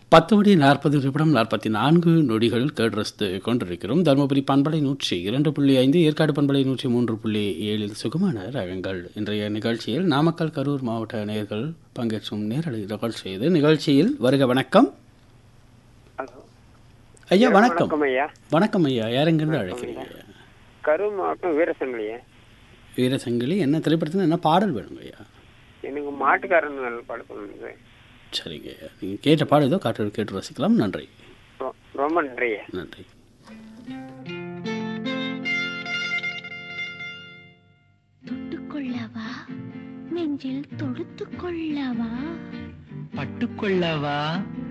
10 மணி 40 நிமிடம் 44 நொடிகள் கேட்டு ரசித்து கொண்டிருக்கிறோம். தருமபுரி பண்பலை 102.5, ஏற்காடு பண்பலை 103.7 சுகமான ரகங்கள். இன்றைய நிகழ்ச்சியில் நாமக்கல் கரூர் மாவட்ட நேயர்கள் பங்கேற்றும் நேரலை நிகழ்ச்சி இது. நிகழ்ச்சியில் வருக. வணக்கம் ஐயா. வணக்கம் வணக்கம் ஐயா. யாரெங்கிருந்து அழைக்கிறீங்க? கரூர் மாவட்டம் வீரசங்கிலி. வீரசங்கிலி. என்ன திரைப்படத்தில் என்ன பாடல் வேணுங்க ஐயா? எனக்கு மாட்டுக்காரன் பாடல். சரிங்க ஐயா, நீங்கள் கேட்ட பாடல் ஏதோ கேட்டு ரசிக்கலாம். நன்றி. ரொம்ப நன்றி. நன்றி. தொட்டுக்கொள்ளவா, நெஞ்சில் தொடுத்துக்கொள்ளவா, பட்டுக்கொள்ளவா,